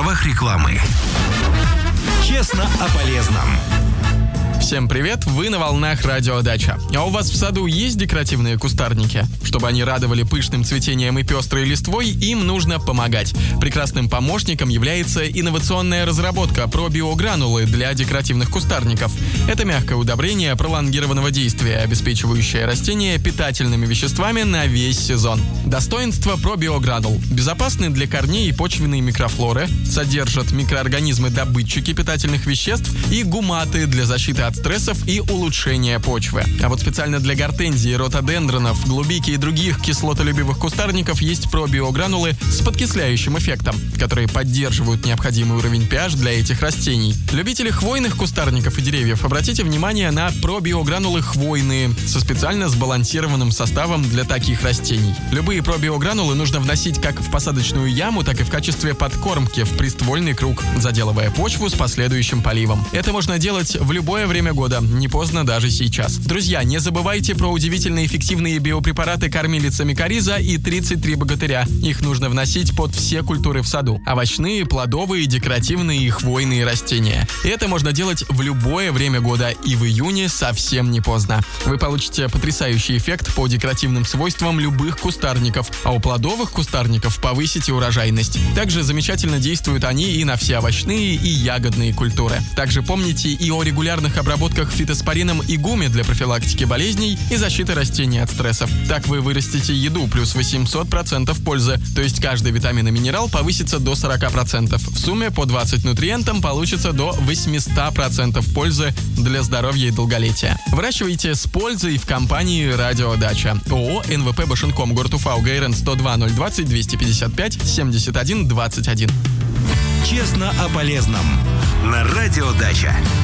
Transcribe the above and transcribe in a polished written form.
правах рекламы. Честно о полезном. Всем привет, вы на волнах Радио Дача. А у вас в саду есть декоративные кустарники? Чтобы они радовали пышным цветением и пестрой листвой, им нужно помогать. Прекрасным помощником является инновационная разработка пробиогранулы для декоративных кустарников. Это мягкое удобрение пролонгированного действия, обеспечивающее растения питательными веществами на весь сезон. Достоинства пробиогранул: безопасны для корней и почвенной микрофлоры, содержат микроорганизмы-добытчики питательных веществ и гуматы для защиты от стрессов и улучшения почвы. А вот специально для гортензии, ротодендронов, голубики и других кислотолюбивых кустарников есть пробиогранулы с подкисляющим эффектом, которые поддерживают необходимый уровень pH для этих растений. Любители хвойных кустарников и деревьев, обратите внимание на пробиогранулы хвойные со специально сбалансированным составом для таких растений. Любые пробиогранулы нужно вносить как в посадочную яму, так и в качестве подкормки в приствольный круг, заделывая почву с последующим поливом. Это можно делать в любое время года, не поздно даже сейчас. Друзья, не забывайте про удивительно эффективные биопрепараты кормилица микориза и 33 богатыря. Их нужно вносить под все культуры в саду: овощные, плодовые, декоративные и хвойные растения. И это можно делать в любое время года, и в июне совсем не поздно. Вы получите потрясающий эффект по декоративным свойствам любых кустарников, а у плодовых кустарников повысите урожайность. Также замечательно действуют они и на все овощные и ягодные культуры. Также помните и о регулярных обработках фитоспорином и гуме для профилактики болезней и защиты растений от стрессов. Так вы вырастите еду плюс 800% пользы, то есть каждый витамин и минерал повысится до 40%. В сумме по 20 нутриентам получится до 800% пользы для здоровья и долголетия. Выращивайте с пользой в компании Радио Дача. ООО НВП Башенком, город Уфа, УГРН 102 020 255 71 21. Честно о полезном на Радио Дача.